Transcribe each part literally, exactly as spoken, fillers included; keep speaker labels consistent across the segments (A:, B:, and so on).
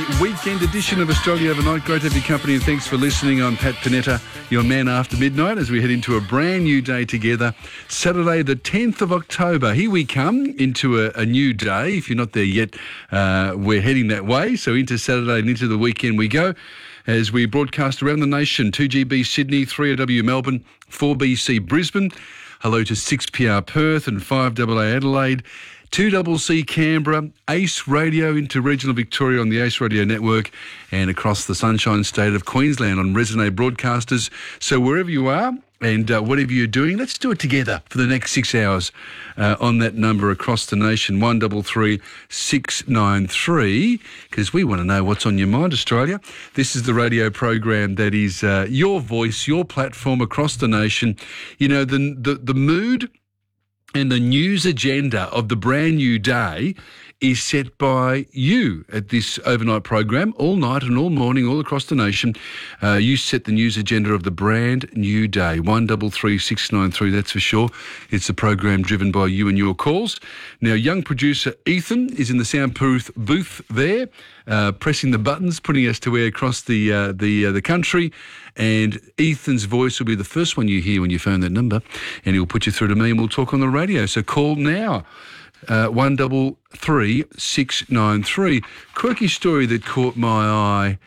A: weekend edition of Australia Overnight. Great to have your company and thanks for listening. I'm Pat Panetta, your man after midnight, as we head into a brand new day together. Saturday the tenth of October. Here we come into a, a new day. If you're not there yet, uh, we're heading that way. So into Saturday and into the weekend we go, as we broadcast around the nation. two G B Sydney, three O W Melbourne, four B C Brisbane. Hello to six P R Perth and five A A Adelaide. two C C Canberra, Ace Radio into regional Victoria on the Ace Radio Network, and across the Sunshine State of Queensland on Resonate Broadcasters. So wherever you are and uh, whatever you're doing, let's do it together for the next six hours uh, on that number across the nation, one three three six nine three, because we want to know what's on your mind, Australia. This is the radio program that is uh, your voice, your platform across the nation. You know, the the, the mood and the news agenda of the brand new day is set by you at this overnight program, all night and all morning, all across the nation. Uh, you set the news agenda of the brand new day, one three three six nine three, that's for sure. It's a program driven by you and your calls. Now, young producer Ethan is in the soundproof booth there, uh, pressing the buttons, putting us to air across the uh, the uh, the country. And Ethan's voice will be the first one you hear when you phone that number, and he'll put you through to me and we'll talk on the radio. So call now, uh, one three three six nine three. Quirky story that caught my eye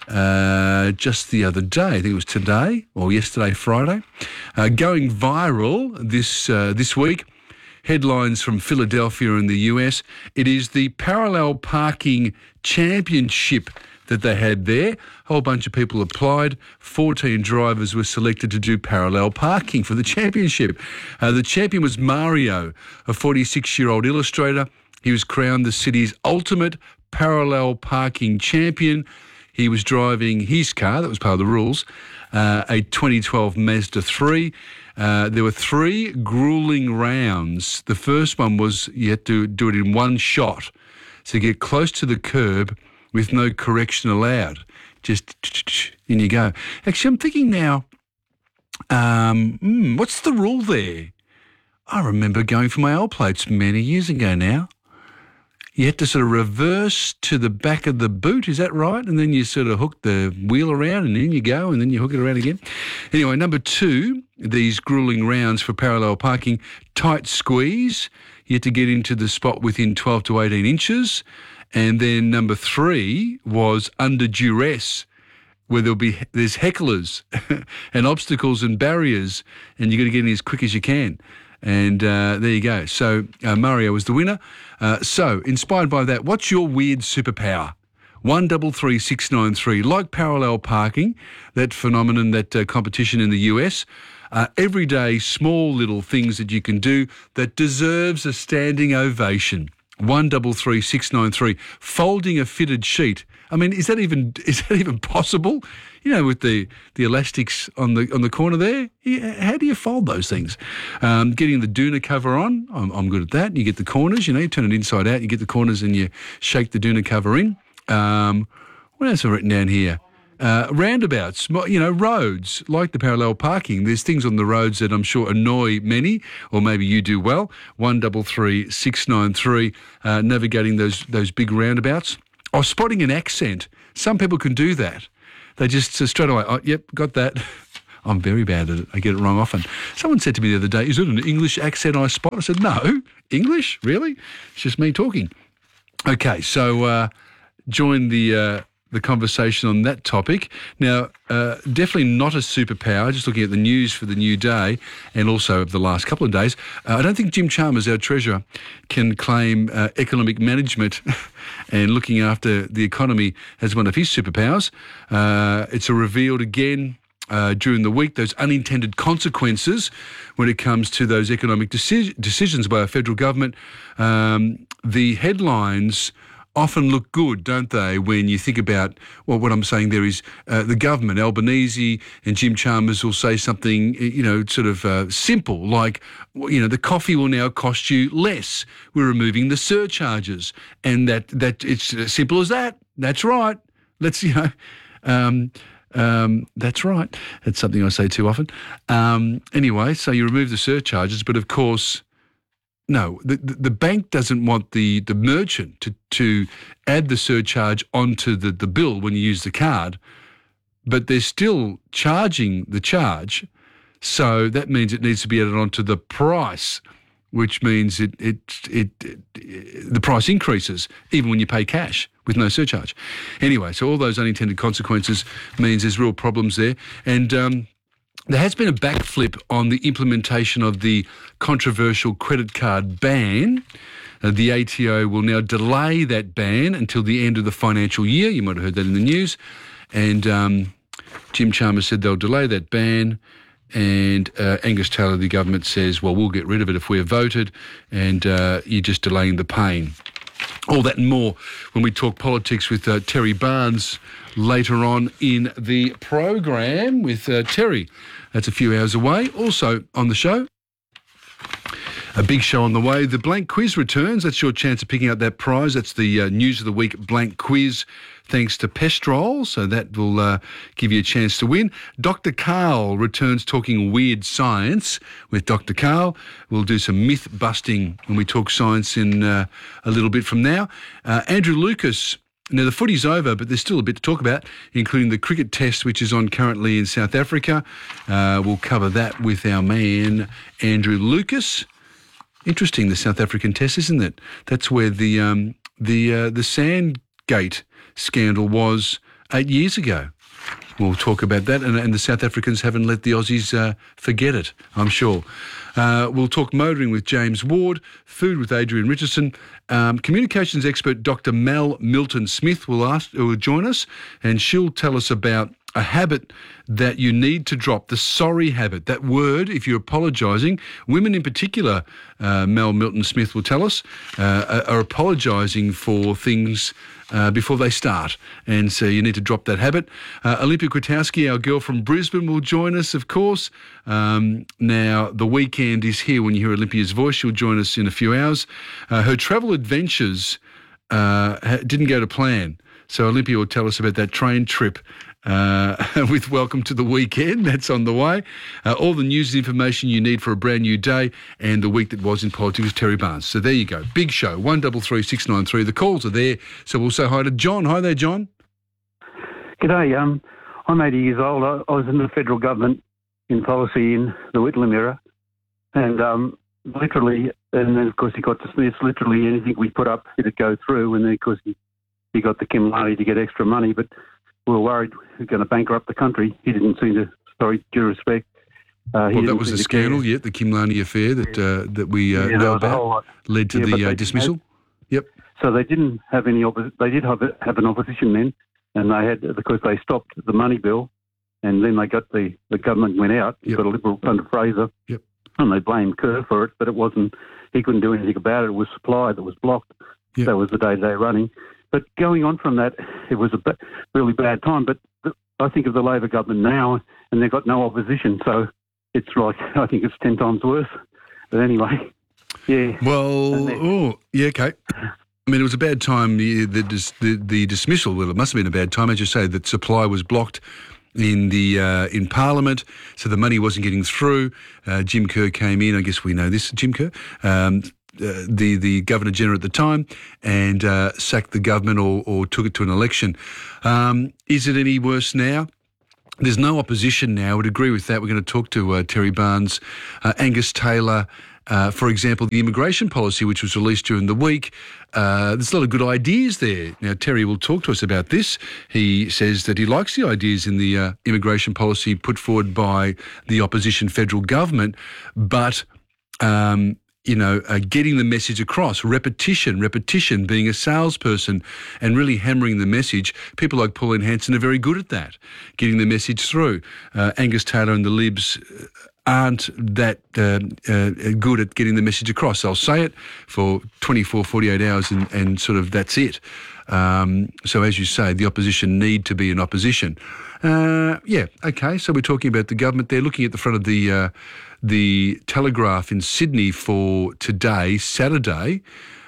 A: uh, just the other day. I think it was today or yesterday, Friday. Uh, going viral this uh, this week. Headlines from Philadelphia in the U S. It is the parallel parking championship that they had there. A whole bunch of people applied. fourteen drivers were selected to do parallel parking for the championship. Uh, the champion was Mario, a forty-six-year-old illustrator. He was crowned the city's ultimate parallel parking champion. He was driving his car, that was part of the rules, uh, a twenty twelve Mazda three. Uh, there were three gruelling rounds. The first one was you had to do it in one shot. So get close to the curb with no correction allowed. Just in you go. Actually, I'm thinking now, um, hmm, what's the rule there? I remember going for my L plates many years ago now. You had to sort of reverse to the back of the boot, is that right? And then you sort of hook the wheel around and in you go, and then you hook it around again. Anyway, number two, these gruelling rounds for parallel parking, tight squeeze. You had to get into the spot within twelve to eighteen inches. And then number three was under duress, where there'll be there's hecklers and obstacles and barriers, and you've got to get in as quick as you can. And uh, there you go. So uh, Mario was the winner. Uh, so inspired by that, what's your weird superpower? one three three six nine three. Like parallel parking, that phenomenon, that uh, competition in the U S, uh, everyday small little things that you can do that deserves a standing ovation. one three three six nine three. Folding a fitted sheet. I mean, is that even is that even possible? You know, with the, the elastics on the on the corner there, yeah, how do you fold those things? Um, getting the doona cover on, I'm, I'm good at that. You get the corners, you know, you turn it inside out, you get the corners and you shake the doona cover in. Um, what else have I written down here? Uh, roundabouts, you know, roads, like the parallel parking. There's things on the roads that I'm sure annoy many, or maybe you do well. one three three six nine three, uh, navigating those those big roundabouts. Or spotting an accent. Some people can do that. They just uh, straight away, oh, yep, got that. I'm very bad at it. I get it wrong often. Someone said to me the other day, is it an English accent I spot? I said, no. English? Really? It's just me talking. Okay, so uh, join the... Uh, the conversation on that topic. Now, uh, definitely not a superpower, just looking at the news for the new day and also of the last couple of days. Uh, I don't think Jim Chalmers, our Treasurer, can claim uh, economic management and looking after the economy as one of his superpowers. Uh, it's revealed again uh, during the week, those unintended consequences when it comes to those economic deci- decisions by our federal government. Um, the headlines often look good, don't they, when you think about, well, what I'm saying there is uh, the government, Albanese and Jim Chalmers will say something, you know, sort of uh, simple, like, you know, the coffee will now cost you less. We're removing the surcharges. And that, that it's as simple as that. That's right. Let's, you know, um, um, that's right. That's something I say too often. Um, anyway, so you remove the surcharges, but of course, no, the, the, the bank doesn't want the, the merchant to, to add the surcharge onto the, the bill when you use the card, but they're still charging the charge. So that means it needs to be added onto the price, which means it, it, it, it the price increases even when you pay cash with no surcharge. Anyway, so all those unintended consequences means there's real problems there. And um, there has been a backflip on the implementation of the controversial credit card ban. Uh, the A T O will now delay that ban until the end of the financial year. You might have heard that in the news. And um, Jim Chalmers said they'll delay that ban. And uh, Angus Taylor, the government, says, well, we'll get rid of it if we're voted, and uh, you're just delaying the pain. All that and more when we talk politics with uh, Terry Barnes later on in the program with uh, Terry. That's a few hours away. Also on the show, a big show on the way. The Blank Quiz returns. That's your chance of picking up that prize. That's the uh, News of the Week Blank Quiz, thanks to Pestrol. So that will uh, give you a chance to win. Doctor Karl returns talking weird science with Doctor Karl. We'll do some myth busting when we talk science in uh, a little bit from now. Uh, Andrew Lucas. Now, the footy's over, but there's still a bit to talk about, including the cricket test, which is on currently in South Africa. Uh, we'll cover that with our man, Andrew Lucas. Interesting, the South African test, isn't it? That's where the um, the uh, the Sandgate scandal was eight years ago. We'll talk about that, and, and the South Africans haven't let the Aussies uh, forget it, I'm sure. Uh, we'll talk motoring with James Ward, food with Adrian Richardson. Um, communications expert Doctor Mal Milton-Smith will ask, will join us, and she'll tell us about a habit that you need to drop, the sorry habit. That word, if you're apologising, women in particular, uh, Mel Milton-Smith will tell us, uh, are apologising for things uh, before they start. And so you need to drop that habit. Uh, Olympia Kwiatkowski, our girl from Brisbane, will join us, of course. Um, now, the weekend is here. When you hear Olympia's voice, she'll join us in a few hours. Uh, her travel adventures uh, didn't go to plan. So Olympia will tell us about that train trip Uh, with Welcome to the Weekend. That's on the way. Uh, all the news and information you need for a brand new day and the week that was in politics with Terry Barnes. So there you go. Big show, one three three six nine three. The calls are there. So we'll say hi to John. Hi there, John.
B: G'day. Um, I'm eighty years old. I, I was in the federal government in policy in the Whitlam era. And um, literally, and then of course he got dismissed, literally anything we put up, it'd go through. And then of course he, he got the Kimlani to get extra money. But we were worried we were going to bankrupt the country. He didn't seem to, sorry, due respect. Uh,
A: well, that was a scandal, yeah, the Kimlani affair that uh, that we uh,
B: yeah,
A: know about, led to
B: yeah,
A: the uh, dismissal.
B: Have,
A: yep.
B: So they didn't have any, oppo- they did have, have an opposition then, and they had, because they stopped the money bill, and then they got the, the government went out,
A: yep.
B: got a Liberal under Fraser,
A: yep.
B: and they blamed Kerr for it, but it wasn't, he couldn't do anything about it. It was supply that was blocked. Yep. That was the day-to-day running. But going on from that, it was a ba- really bad time. But th- I think of the Labor government now, and they've got no opposition. So it's like, I think it's ten times worse. But anyway, yeah.
A: Well, oh, yeah, okay. I mean, it was a bad time, the, the, the, the dismissal. Well, it must have been a bad time, as you say, that supply was blocked in the uh, in Parliament, so the money wasn't getting through. Uh, Jim Kerr came in. I guess we know this, Jim Kerr. Um, Uh, the the Governor-General at the time, and uh, sacked the government or, or took it to an election. Um, is it any worse now? There's no opposition now. I would agree with that. We're going to talk to uh, Terry Barnes, uh, Angus Taylor, uh, for example, the immigration policy, which was released during the week. Uh, there's a lot of good ideas there. Now, Terry will talk to us about this. He says that he likes the ideas in the uh, immigration policy put forward by the opposition federal government, but um, you know, uh, getting the message across, repetition, repetition, being a salesperson and really hammering the message. People like Pauline Hanson are very good at that, getting the message through. Uh, Angus Taylor and the Libs aren't that uh, uh, good at getting the message across. They'll say it for twenty-four, forty-eight hours and, and sort of that's it. Um, so as you say, the opposition need to be an opposition. Uh, yeah, okay, so we're talking about the government there, looking at the front of the uh, the Telegraph in Sydney for today, Saturday,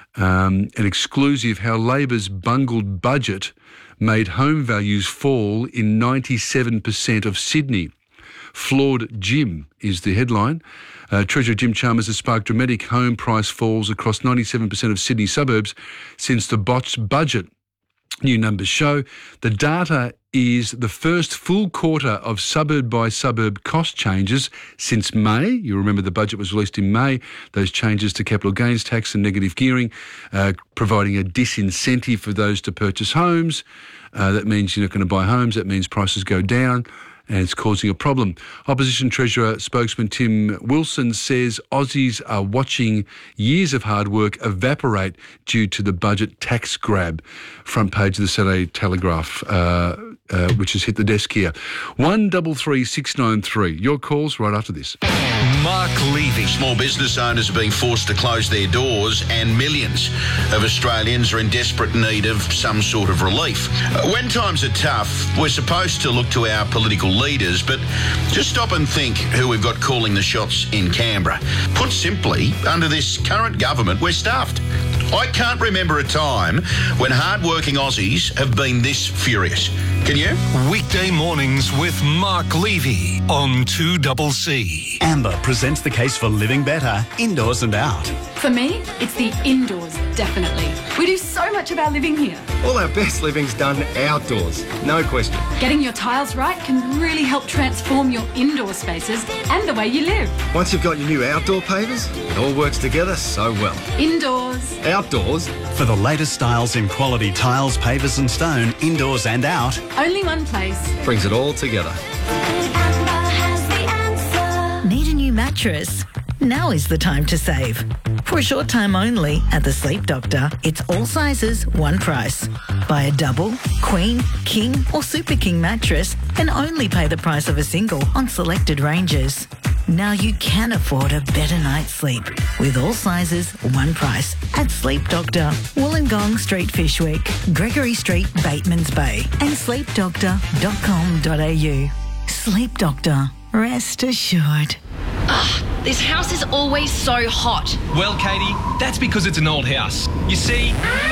A: um, an exclusive how Labor's bungled budget made home values fall in ninety-seven percent of Sydney. Flawed Jim is the headline. Uh, Treasurer Jim Chalmers has sparked dramatic home price falls across ninety-seven percent of Sydney suburbs since the botched budget. New numbers show the data is the first full quarter of suburb-by-suburb cost changes since May. You remember the budget was released in May. Those changes to capital gains tax and negative gearing, uh, providing a disincentive for those to purchase homes. Uh, that means you're not going to buy homes. That means prices go down, and it's causing a problem. Opposition Treasurer spokesman Tim Wilson says Aussies are watching years of hard work evaporate due to the budget tax grab. Front page of the Saturday Telegraph, uh, uh, which has hit the desk here. one double three six nine three. Your calls right after this.
C: Mark Levy.
D: Small business owners are being forced to close their doors, and millions of Australians are in desperate need of some sort of relief. When times are tough, we're supposed to look to our political leaders, but just stop and think who we've got calling the shots in Canberra. Put simply, under this current government, we're stuffed. I can't remember a time when hard-working Aussies have been this furious. Can you?
C: Weekday mornings with Mark Levy on two C C.
E: Amber presents the case for living better, indoors and out.
F: For me, it's the indoors, definitely. We do so much of our living here.
G: All our best living's done outdoors, no question.
F: Getting your tiles right can really help transform your indoor spaces and the way you live.
G: Once you've got your new outdoor pavers, it all works together so well.
F: Indoors.
G: Outdoors.
E: For the latest styles in quality tiles, pavers and stone, indoors and out.
F: Only one place.
G: Brings it all together.
H: Need a new mattress? Now is the time to save. For a short time only at the Sleep Doctor, it's all sizes, one price. Buy a double, queen, king or super king mattress and only pay the price of a single on selected ranges. Now you can afford a better night's sleep with all sizes, one price at Sleep Doctor, Wollongong Street, Fishwick, Gregory Street, Batemans Bay and sleep doctor dot com dot a u. Sleep Doctor, rest assured.
I: Ugh, this house is always so hot.
J: Well, Katie, that's because it's an old house. You see...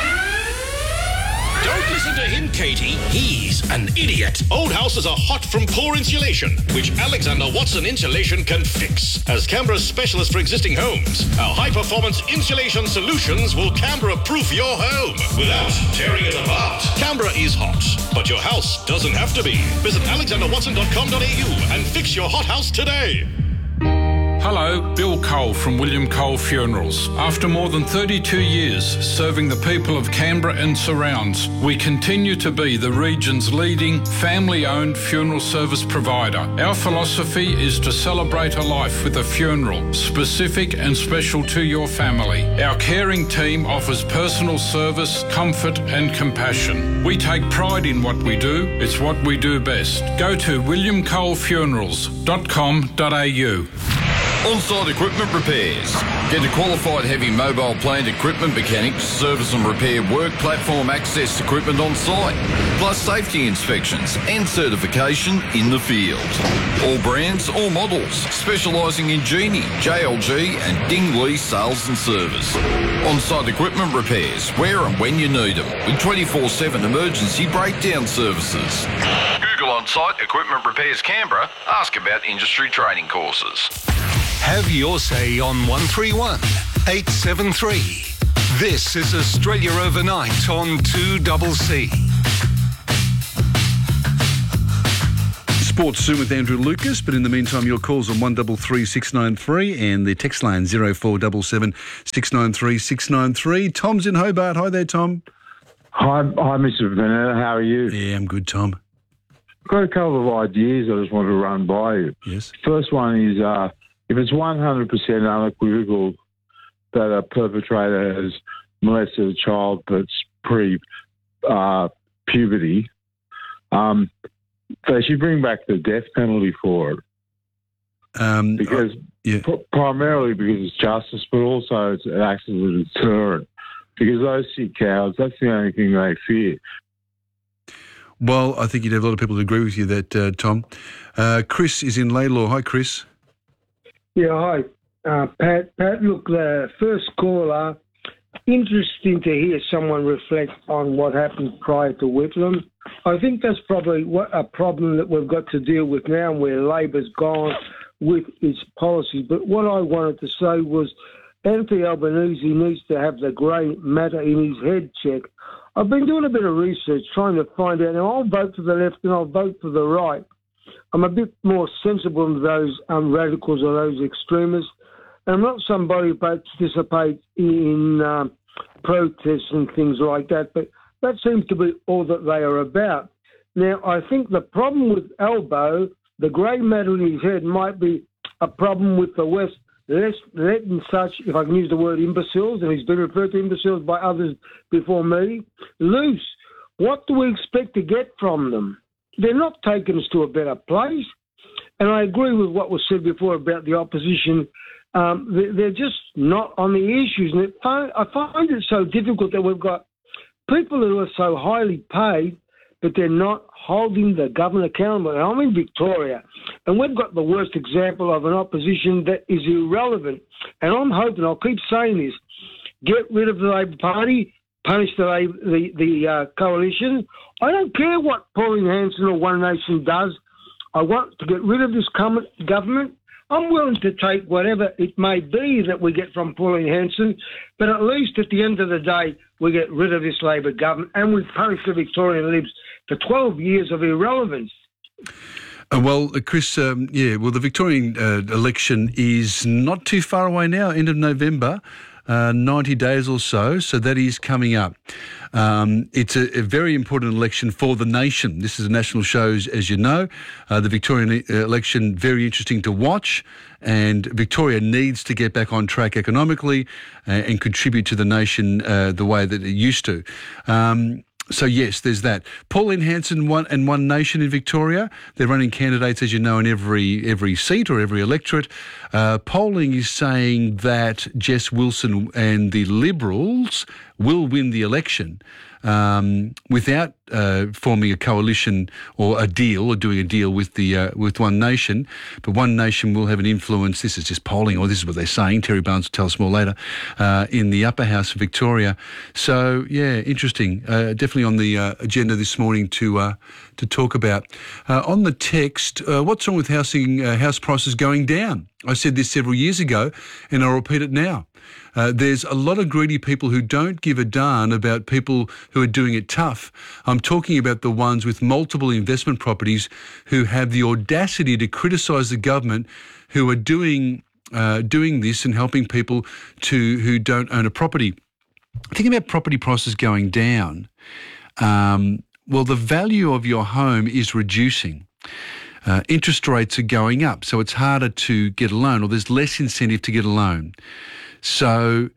K: Don't listen to him, Katie. He's an idiot. Old houses are hot from poor insulation, which Alexander Watson Insulation can fix. As Canberra's specialist for existing homes, our high-performance insulation solutions will Canberra-proof your home without tearing it apart. Canberra is hot, but your house doesn't have to be. Visit alexander watson dot com dot a u and fix your hot house today.
L: Hello, Bill Cole from William Cole Funerals. After more than thirty-two years serving the people of Canberra and surrounds, we continue to be the region's leading family-owned funeral service provider. Our philosophy is to celebrate a life with a funeral, specific and special to your family. Our caring team offers personal service, comfort and compassion. We take pride in what we do. It's what we do best. Go to william cole funerals dot com dot a u.
M: On-site equipment repairs. Get a qualified heavy mobile plant equipment mechanic to service and repair work platform access equipment on site, plus safety inspections and certification in the field. All brands, all models, specialising in Genie, J L G and Dingley sales and service. On-site equipment repairs, where and when you need them, with twenty-four seven emergency breakdown services. Google On-Site Equipment Repairs Canberra. Ask about industry training courses.
C: Have your say on one three one eight seven three. This is Australia Overnight on two C C.
A: Sports soon with Andrew Lucas, but in the meantime, your calls on one three three six nine three and the text line zero four seven seven six nine three six nine three. Tom's in Hobart. Hi there, Tom.
N: Hi, hi, Mister Bennett. How are you?
A: Yeah, I'm good, Tom.
N: I've got a couple of ideas I just want to run by you.
A: Yes.
N: First one is uh, if it's one hundred percent unequivocal that a perpetrator has molested a child that's pre-puberty, uh, um, they should bring back the death penalty for it.
A: Um,
N: because
A: uh, yeah.
N: pr- primarily because it's justice, but also it's, it acts as a deterrent. Because those sick cowards, that's the only thing they fear.
A: Well, I think you'd have a lot of people that agree with you that, uh, Tom. Uh, Chris is in Laidlaw. Hi, Chris.
O: Yeah, hi, uh, Pat. Pat, look, the first caller, interesting to hear someone reflect on what happened prior to Whitlam. I think that's probably what a problem that we've got to deal with now, where Labor's gone with its policy. But what I wanted to say was Anthony Albanese needs to have the grey matter in his head checked. I've been doing a bit of research trying to find out. Now, I'll vote for the left and I'll vote for the right. I'm a bit more sensible than those um, radicals or those extremists. And I'm not somebody who participates in um, protests and things like that, but that seems to be all that they are about. Now, I think the problem with Albo, the grey matter in his head, might be a problem with the West Let's letting such, if I can use the word imbeciles, and he's been referred to imbeciles by others before me, loose. What do we expect to get from them? They're not taking us to a better place. And I agree with what was said before about the opposition. Um, they're just not on the issues. And it, I find it so difficult that we've got people who are so highly paid, but they're not holding the government accountable. And I'm in Victoria, and we've got the worst example of an opposition that is irrelevant. And I'm hoping, I'll keep saying this, get rid of the Labor Party, punish the the, the uh, coalition. I don't care what Pauline Hanson or One Nation does. I want to get rid of this government. I'm willing to take whatever it may be that we get from Pauline Hanson, but at least at the end of the day, we get rid of this Labor government and we punish the Victorian Libs for twelve years of irrelevance.
A: Uh, well, uh, Chris, um, yeah, well, the Victorian uh, election is not too far away now, end of November. Uh, ninety days or so, so that is coming up. Um, it's a, a very important election for the nation. This is a national show, as you know. Uh, the Victorian election, very interesting to watch, and Victoria needs to get back on track economically uh, and contribute to the nation uh, the way that it used to. Um, So, yes, there's that. Pauline Hanson one, and One Nation in Victoria, they're running candidates, as you know, in every every seat or every electorate. Uh, polling is saying that Jess Wilson and the Liberals will win the election um, without uh, forming a coalition or a deal or doing a deal with the uh, with One Nation. But One Nation will have an influence. This is just polling, or this is what they're saying. Terry Barnes will tell us more later, uh, in the upper house of Victoria. So, yeah, interesting. Uh, definitely on the uh, agenda this morning to uh, to talk about. Uh, on the text, uh, what's wrong with housing uh, house prices going down? I said this several years ago, and I'll repeat it now. Uh, there's a lot of greedy people who don't give a darn about people who are doing it tough. I'm talking about the ones with multiple investment properties who have the audacity to criticise the government, who are doing uh, doing this and helping people to who don't own a property. Think about property prices going down. Um, well, the value of your home is reducing. Uh, interest rates are going up, so it's harder to get a loan, or there's less incentive to get a loan. So,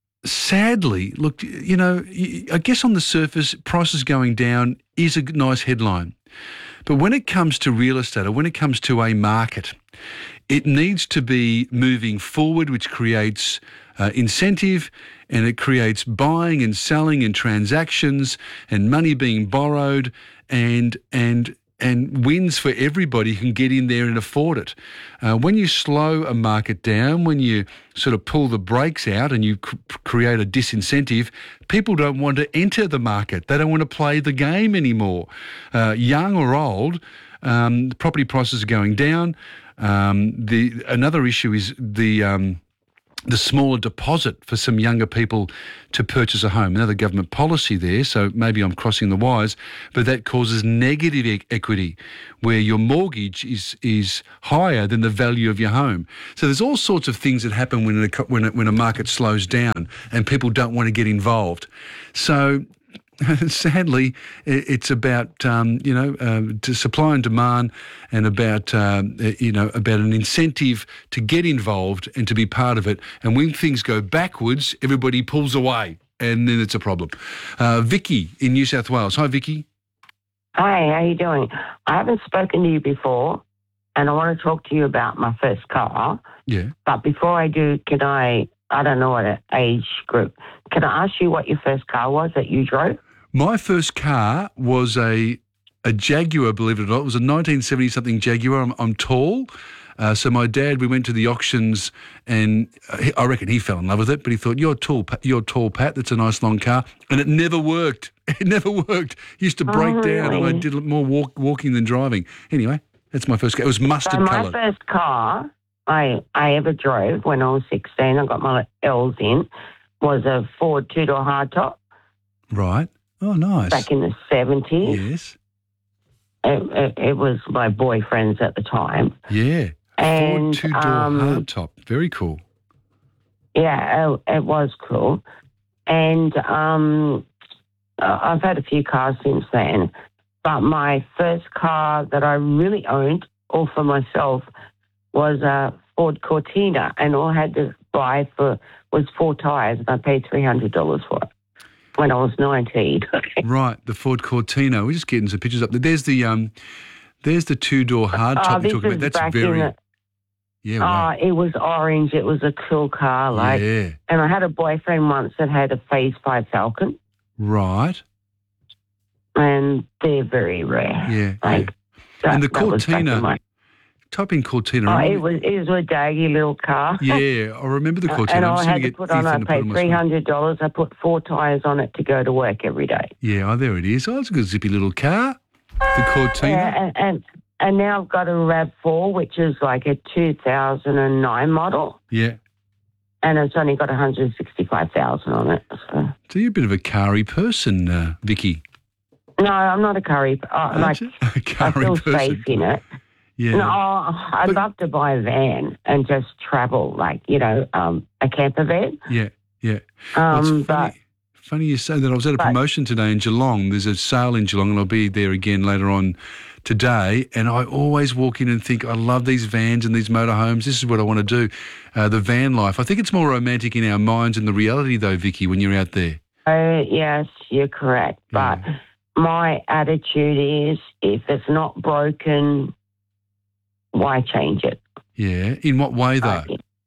A: sadly, look, you know, I guess on the surface, prices going down is a nice headline. But when it comes to real estate, or when it comes to a market, it needs to be moving forward, which creates uh, incentive, and it creates buying and selling and transactions and money being borrowed and and and wins for everybody who can get in there and afford it. Uh, when you slow a market down, when you sort of pull the brakes out and you c- create a disincentive, people don't want to enter the market. They don't want to play the game anymore. Uh, young or old, um, property prices are going down. Um, the another issue is the... Um, the smaller deposit for some younger people to purchase a home. Another government policy there, so maybe I'm crossing the wires, but that causes negative e- equity where your mortgage is is higher than the value of your home. So there's all sorts of things that happen when a, when a, when a market slows down and people don't want to get involved. So sadly, it's about um, you know uh, to supply and demand, and about um, you know about an incentive to get involved and to be part of it. And when things go backwards, everybody pulls away, and then it's a problem. Uh, Vicky in New South Wales. Hi, Vicky.
P: Hi, how you doing? I haven't spoken to you before, and I want to talk to you about my first car.
A: Yeah.
P: But before I do, can I? I don't know what age group. Can I ask you what your first car was that you drove?
A: My first car was a a Jaguar, believe it or not. It was a nineteen seventy something Jaguar. I'm, I'm tall. Uh, so my dad, we went to the auctions, and I reckon he fell in love with it, but he thought, you're tall, you're tall, Pat. That's a nice long car. And it never worked. It never worked. It used to break oh, down, really? And I did more walk, walking than driving. Anyway, that's my first car. It was mustard
P: so my
A: coloured.
P: first car I I ever drove when I was sixteen. I got my L's in. Was a Ford two-door hardtop.
A: Right. Oh, nice.
P: Back in the seventies.
A: Yes.
P: It, it, it was my boyfriend's at the time.
A: Yeah.
P: And,
A: Ford two-door
P: um,
A: hardtop. Very cool.
P: Yeah, it, it was cool. And um, I've had a few cars since then. But my first car that I really owned, all for myself, was a Ford Cortina. And all I had to buy for was four tyres, and I paid three hundred dollars for it when I was nineteen.
A: Right, the Ford Cortina. We're just getting some pictures up there. There's the um, there's the two-door hardtop
P: Oh,
A: you're
P: this
A: talking
P: is
A: about. That's
P: back
A: very...
P: in the-
A: Yeah, wow.
P: Oh, it was orange. It was a cool car. Like,
A: Yeah.
P: And I had a boyfriend once that had a Phase five Falcon,
A: Right.
P: and they're very rare.
A: Yeah.
P: Like,
A: yeah. And the
P: that was back in
A: Cortina,
P: my-
A: type in Cortina.
P: Oh,
A: remember-
P: it was it was a daggy little car.
A: Yeah, I remember the Cortina.
P: And
A: I'm
P: I
A: just
P: had
A: gonna
P: to
A: get
P: put on, I
A: Ethan to put
P: paid
A: on my
P: three
A: screen.
P: hundred dollars. I put four tyres on it to go to work every day.
A: Yeah, oh, there it is. Oh, it's a good zippy little car. The Cortina.
P: Yeah, and, and, and now I've got a RAV four, which is like a two thousand nine model,
A: Yeah.
P: and it's only got one hundred sixty-five thousand on it. So.
A: So you're a bit of a carry person, uh, Vicky.
P: No, I'm not a curry. Uh, like,
A: you?
P: I
A: curry
P: feel
A: person.
P: safe in it.
A: Yeah.
P: No, I'd love to buy a van and just travel, like, you know, um, a camper van.
A: Yeah, yeah. Well,
P: Um,
A: it's funny, funny you say that. I was at a promotion today in Geelong. There's a sale in Geelong, and I'll be there again later on today. And I always walk in and think, I love these vans and these motorhomes. This is what I want to do. Uh, the van life. I think it's more romantic in our minds and the reality, though, Vicky, when you're out there.
P: Uh, yes, you're correct. But my attitude is, if it's not broken, why change it?
A: Yeah. In what way, though?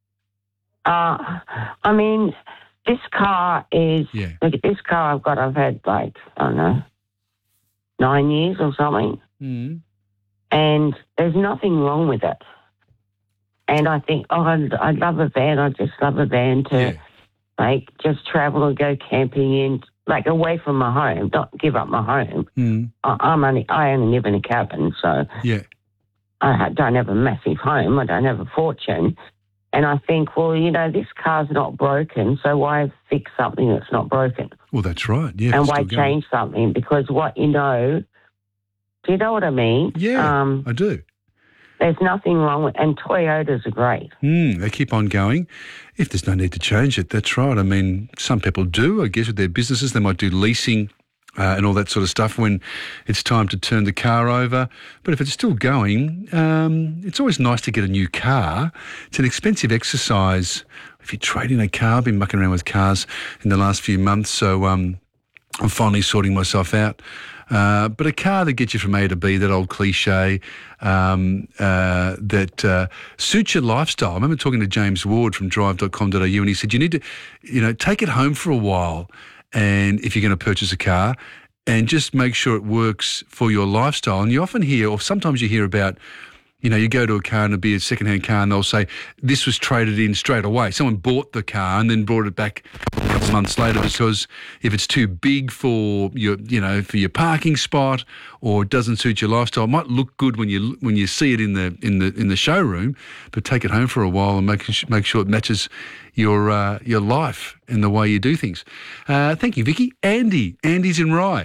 P: Uh, I mean, this car is,
A: Yeah.
P: look at this car I've got, I've had like, I don't know, nine years or something.
A: Mm.
P: And there's nothing wrong with it. And I think, oh, I'd, I'd love a van. I just love a van to, like, just travel and go camping in, like, away from my home, not give up my home.
A: Mm.
P: I, I'm only, I only live in a cabin, so
A: Yeah.
P: I ha- don't have a massive home. I don't have a fortune. And I think, well, you know, this car's not broken, so why fix something that's not broken?
A: Well, that's right. Yeah.
P: and
A: it's
P: why
A: still going.
P: change something? Because what you know, do you know what I mean?
A: Yeah,
P: Um,
A: I do.
P: there's nothing wrong with, and Toyotas are great.
A: Mm, they keep on going. If there's no need to change it, that's right. I mean, some people do, I guess, with their businesses. They might do leasing uh, and all that sort of stuff when it's time to turn the car over. But if it's still going, um, it's always nice to get a new car. It's an expensive exercise. If you trade in a car, I've been mucking around with cars in the last few months, so um, I'm finally sorting myself out. Uh, but a car that gets you from A to B, that old cliche, um, uh, that uh, suits your lifestyle. I remember talking to James Ward from drive dot com dot a u, and he said, you need to, you know, take it home for a while, and if you're going to purchase a car, and just make sure it works for your lifestyle. And you often hear, or sometimes you hear about, you know, you go to a car and it'll be a second-hand car and they'll say, this was traded in straight away. Someone bought the car and then brought it back a couple of months later because if it's too big for your, you know, for your parking spot or it doesn't suit your lifestyle, it might look good when you when you see it in the in the in the showroom, but take it home for a while and make make sure it matches your uh, your life and the way you do things. Uh, thank you, Vicky. Andy, Andy's in Rye.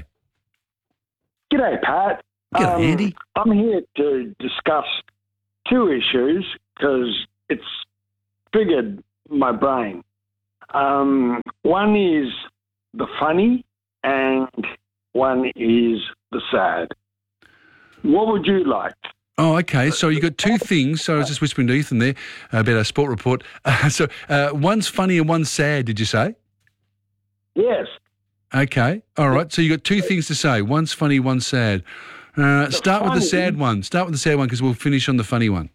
Q: G'day, Pat.
A: G'day,
Q: um,
A: Andy.
Q: I'm here to discuss two issues because it's triggered my brain. Um, one is the funny and one is the sad. What would you like?
A: Oh, okay. So you got two things. So I was just whispering to Ethan there about our sport report. Uh, so uh, one's funny and one's sad, did you say?
Q: Yes.
A: Okay. All right. So you got two things to say. One's funny, one's sad. Uh, start with the
Q: funny-
A: sad one. Start with the sad one because we'll finish on the funny one.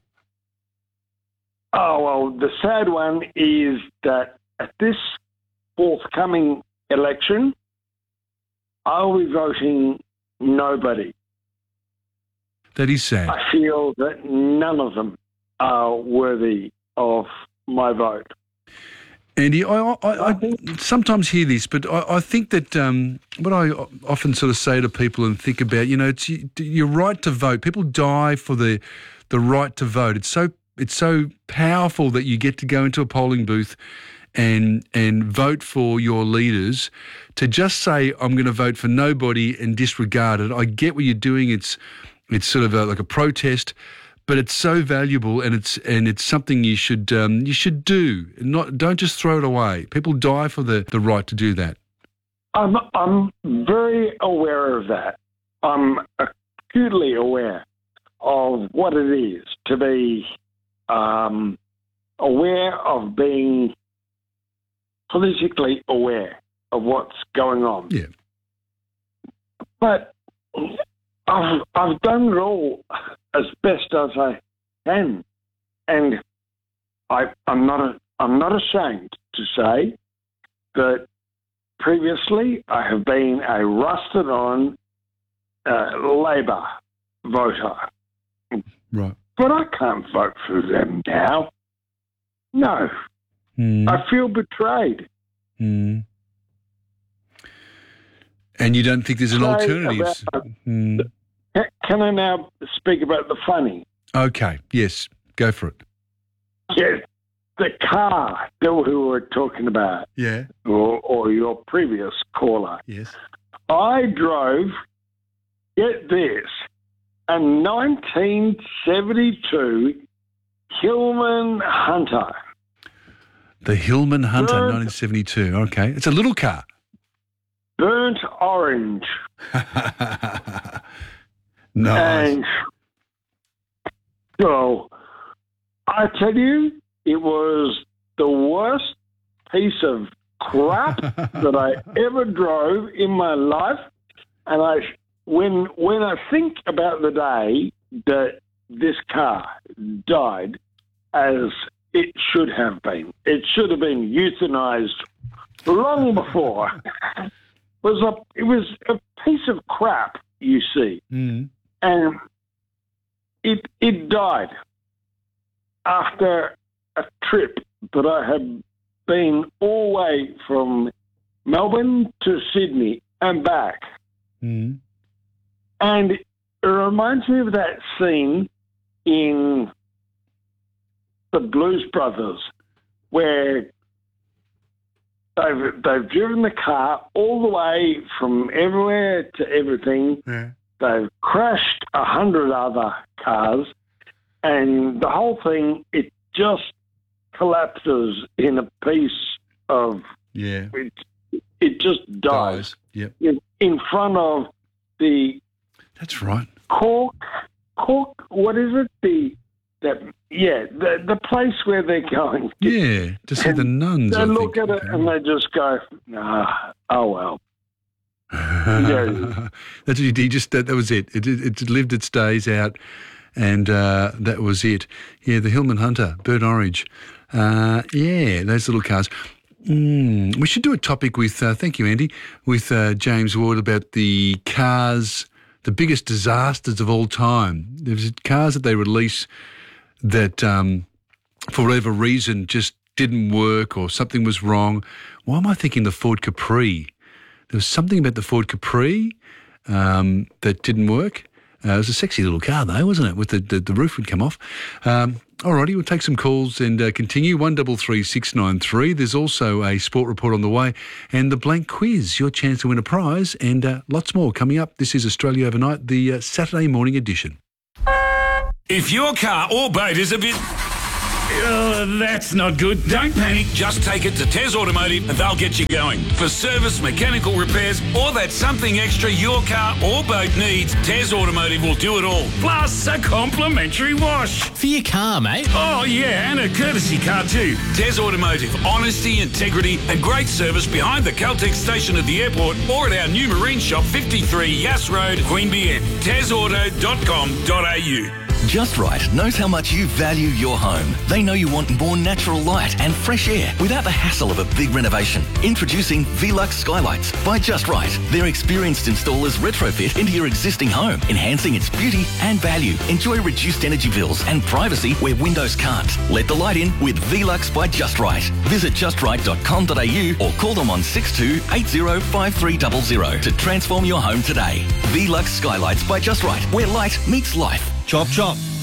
Q: Oh, well, the sad one is that at this forthcoming election, I'll be voting nobody.
A: That is sad.
Q: I feel that none of them are worthy of my vote.
A: Andy, I, I, I sometimes hear this, but I, I think that um, what I often sort of say to people and think about, you know, it's your right to vote. People die for the the right to vote. It's so it's so powerful that you get to go into a polling booth and and vote for your leaders. To just say, I'm going to vote for nobody and disregard it, I get what you're doing. It's it's sort of a, like a protest, but it's so valuable, and it's and it's something you should um, you should do. Not don't just throw it away. People die for the, the right to do that.
Q: I'm I'm very aware of that. I'm acutely aware of what it is to be um, aware of being politically aware of what's going on.
A: Yeah.
Q: But I've I've done it all as best as I can, and I I'm not a, I'm not ashamed to say that previously I have been a rusted on uh, Labor voter.
A: Right.
Q: But I can't vote for them now. No.
A: Mm.
Q: I feel betrayed.
A: Mm. And you don't think there's an
Q: Say
A: alternative?
Q: about-
A: Mm.
Q: Can I now speak about the funny?
A: Okay, yes, go for it.
Q: Yes, the car that we were talking about,
A: Yeah.
Q: or, or your previous caller.
A: Yes.
Q: I drove, get this, a nineteen seventy-two Hillman Hunter.
A: The Hillman Hunter,
Q: Burnt-
A: nineteen seventy-two. Okay, it's a little car.
Q: Burnt orange.
A: Nice.
Q: And so I tell you, it was the worst piece of crap that I ever drove in my life. And I, when when I think about the day that this car died, as it should have been, it should have been euthanized long before. It was a it was a piece of crap, you see.
A: Mm.
Q: And it it died after a trip that I had been all the way from Melbourne to Sydney and back.
A: Mm.
Q: And it reminds me of that scene in The Blues Brothers where they've, they've driven the car all the way from everywhere to everything.
A: Yeah.
Q: They've crashed a hundred other cars, and the whole thing, it just collapses in a piece of,
A: Yeah.
Q: it, it just dies,
A: Yep.
Q: in, in front of the
A: That's right.
Q: Cork, Cork, what is it? The, that, yeah, the, the place where they're going.
A: Yeah, to see the nuns,
Q: They
A: I
Q: look
A: think.
Q: at it and they just go, nah, oh well. Yeah.
A: That's what you did. Just that, that was it. It, it. it lived its days out, and uh, that was it. Yeah, the Hillman Hunter, burnt orange. Uh, yeah, those little cars. Mm, we should do a topic with, uh, thank you, Andy, with uh, James Ward about the cars, the biggest disasters of all time. There's cars that they release that, um, for whatever reason, just didn't work or something was wrong. Why am I thinking the Ford Capri? There was something about the Ford Capri um, that didn't work. Uh, it was a sexy little car, though, wasn't it? With the, the, the roof would come off. Um, all righty, we'll take some calls and uh, continue. one double three six nine three. There's also a sport report on the way and the blank quiz, your chance to win a prize, and uh, lots more coming up. This is Australia Overnight, the uh, Saturday morning edition.
R: If your car or boat is a bit... Oh, that's not good. Don't panic. Just take it to Tez Automotive and they'll get you going. For service, mechanical repairs, or that something extra your car or boat needs, Tez Automotive will do it all. Plus a complimentary wash.
S: For your car, mate.
R: Oh, yeah, and a courtesy car too. Tez Automotive. Honesty, integrity, and great service behind the Caltex station at the airport or at our new marine shop, fifty-three Yass Road, Queanbeyan. tez auto dot com dot a u.
T: Just Right knows how much you value your home. They know you want more natural light and fresh air without the hassle of a big renovation. Introducing Velux Skylights by Just Right. Their experienced installers retrofit into your existing home, enhancing its beauty and value. Enjoy reduced energy bills and privacy where windows can't. Let the light in with Velux by Just Right. Visit just right dot com dot a u or call them on six two eight zero five three zero zero to transform your home today. Velux Skylights by Just Right, where light meets life.
U: Chop chop.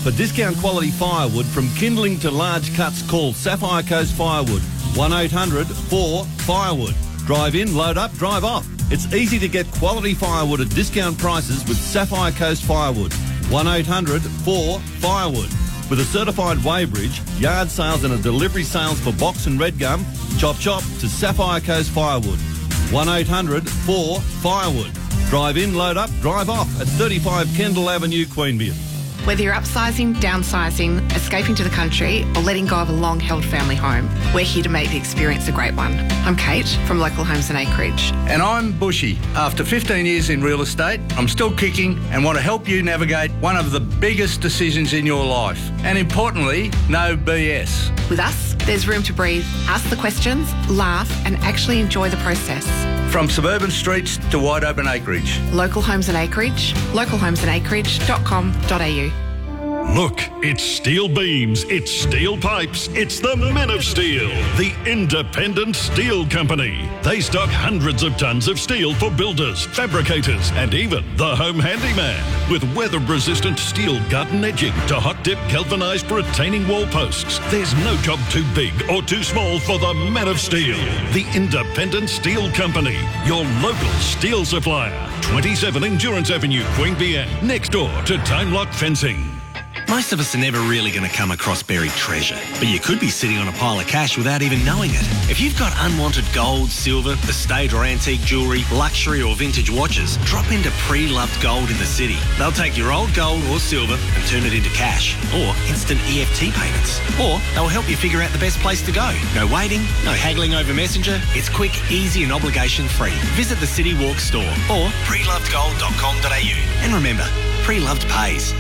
S: For discount quality firewood from kindling to large cuts, call Sapphire Coast Firewood. one eight hundred four firewood. Drive in, load up, drive off. It's easy to get quality firewood at discount prices with Sapphire Coast Firewood. one eight hundred four firewood. With a certified weighbridge, yard sales and a delivery sales for box and red gum, chop chop to Sapphire Coast Firewood. one eight hundred four firewood. Drive in, load up, drive off at thirty-five Kendall Avenue, Queanbeyan.
U: Whether you're upsizing, downsizing, escaping to the country or letting go of a long-held family home, we're here to make the experience a great one. I'm Kate from Local Homes and Acreage.
V: And I'm Bushy. After fifteen years in real estate, I'm still kicking and want to help you navigate one of the biggest decisions in your life. And importantly, no B S.
U: With us, there's room to breathe, ask the questions, laugh and actually enjoy the process.
V: From suburban streets to wide open acreage.
U: Local Homes and Acreage, local homes and acreage dot com dot a u.
W: Look, it's steel beams, it's steel pipes, it's the Men of Steel, the independent steel company. They stock hundreds of tons of steel for builders, fabricators, and even the home handyman. With weather-resistant steel gut and edging to hot-dip galvanised retaining wall posts, there's no job too big or too small for the Men of Steel, the independent steel company, your local steel supplier. twenty-seven Endurance Avenue, Queanbeyan, next door to Time Lock Fencing.
X: Most of us are never really going to come across buried treasure, but you could be sitting on a pile of cash without even knowing it. If you've got unwanted gold, silver, estate or antique jewellery, luxury or vintage watches, drop into Pre-Loved Gold in the city. They'll take your old gold or silver and turn it into cash, or instant E F T payments. Or they'll help you figure out the best place to go. No waiting, no haggling over Messenger. It's quick, easy and obligation-free. Visit the City Walk store or pre loved gold dot com dot a u. And remember, Pre-Loved pays.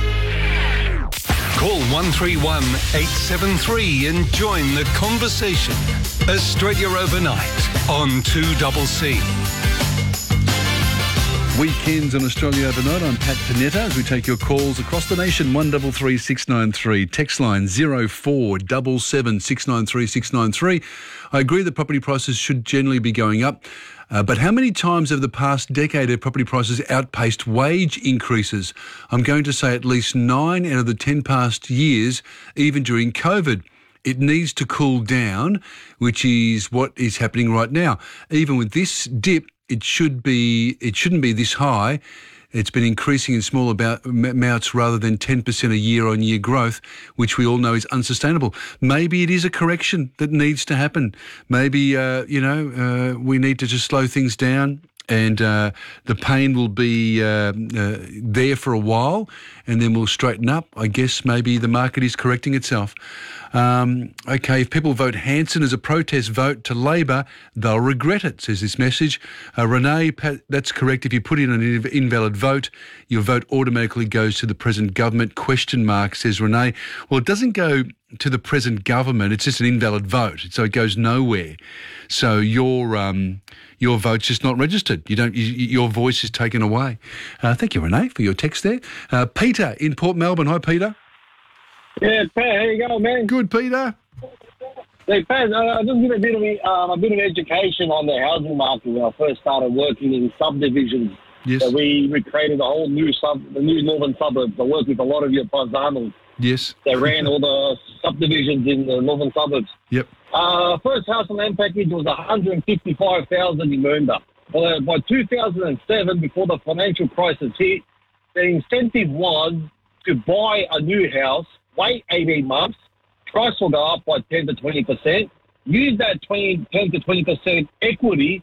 C: Call one three one, eight seven three and join the conversation. Australia Overnight on two C C.
A: Weekends on Australia Overnight. I'm Pat Panetta as we take your calls across the nation. one three three six nine three. Text line zero four seven seven six nine three six nine three. I agree that property prices should generally be going up. Uh, but how many times over the past decade have property prices outpaced wage increases? I'm going to say at least nine out of the ten past years, even during COVID. It needs to cool down, which is what is happening right now. Even with this dip, it should be. It shouldn't be this high. It's been increasing in small about, amounts rather than ten percent a year-on-year growth, which we all know is unsustainable. Maybe it is a correction that needs to happen. Maybe, uh, you know, uh, we need to just slow things down and uh, the pain will be uh, uh, there for a while and then we'll straighten up. I guess maybe the market is correcting itself. Um, okay, if people vote Hanson as a protest vote to Labor, they'll regret it, says this message. Uh, Renee, that's correct. If you put in an invalid vote, your vote automatically goes to the present government, question mark, says Renee. Well, it doesn't go to the present government. It's just an invalid vote, so it goes nowhere. So your um, your vote's just not registered. You don't. You, your voice is taken away. Uh, thank you, Renee, for your text there. Uh, Peter in Port Melbourne. Hi, Peter.
Y: Yeah, Pat, how you going, man?
A: Good, Peter.
Y: Hey, Pat, uh, I just did a bit of um, a bit of education on the housing market when I first started working in subdivisions.
A: Yes.
Y: So we, we created a whole new sub, the new northern suburbs. I worked with a lot of your paisanos.
A: Yes.
Y: They ran all the subdivisions in the northern suburbs.
A: Yep.
Y: Uh, first house and land package was one hundred fifty-five thousand dollars in Moomba. Well, by two thousand seven, before the financial crisis hit, the incentive was to buy a new house, wait eighteen months, price will go up by ten to twenty percent, use that twenty, ten to twenty percent equity